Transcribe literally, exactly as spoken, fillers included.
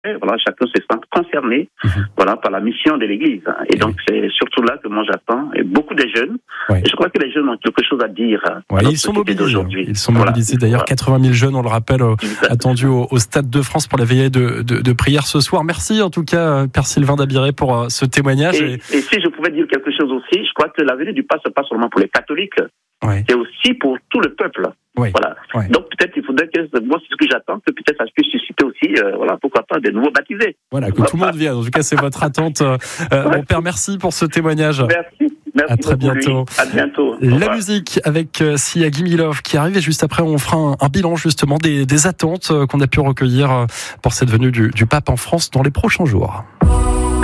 voilà, chacun se sent concerné, mmh. voilà, par la mission de l'Église. Et, et donc, oui. c'est surtout là que moi j'attends. Et beaucoup de jeunes. Ouais. Et je crois que les jeunes ont quelque chose à dire. Ouais, ils, sont mobilisés, ils sont voilà. mobilisés. D'ailleurs, voilà. quatre-vingt mille jeunes, on le rappelle, attendus au, au Stade de France pour la veillée de, de, de prière ce soir. Merci en tout cas, Père Sylvain d'Abiré, pour uh, ce témoignage. Et, et... et si je pouvais dire quelque chose aussi, je crois que la venue du pape, c'est pas seulement pour les catholiques, ouais. c'est aussi pour tout le peuple. Oui. Voilà. Ouais. Donc peut-être il faudrait que moi c'est ce que j'attends, que peut-être ça puisse susciter aussi, euh, voilà, pourquoi pas des nouveaux baptisés. Voilà, que voilà. tout le monde vienne. En tout cas, c'est votre attente. Euh, ouais. Mon père, merci pour ce témoignage. Merci. Merci à très bientôt. Lui. À bientôt. La musique avec euh, Sia Guimilov qui arrive et juste après on fera un, un bilan justement des, des attentes euh, qu'on a pu recueillir euh, pour cette venue du, du pape en France dans les prochains jours.